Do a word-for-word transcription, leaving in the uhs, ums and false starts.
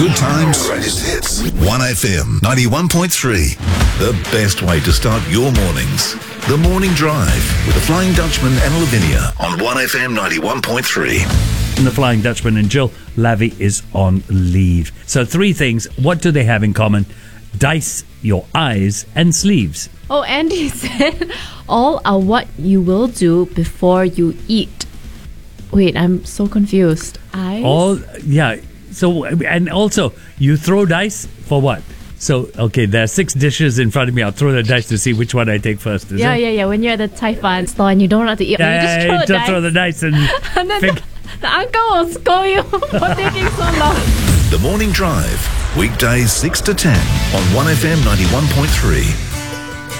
Good times, greatest hits. one F M ninety-one point three. The best way to start your mornings. The Morning Drive with the Flying Dutchman and Lavinia on one F M ninety-one point three. And the Flying Dutchman and Jill. Lavi is on leave. So three things. What do they have in common? Dice, your eyes, and sleeves. Oh, Andy said, all are what you will do before you eat. Wait, I'm so confused. Eyes? All, yeah. So, and also, you throw dice for what? So, okay, there are six dishes in front of me. I'll throw the dice to see which one I take first. Is yeah, it? yeah, yeah. When you're at the Thai fan store and you don't know how to eat, Yeah, you just throw, yeah, the, just dice. throw the dice and, and then pick. the, the uncle will scold you for taking so long. The Morning Drive, weekdays six to ten on one F M ninety-one point three.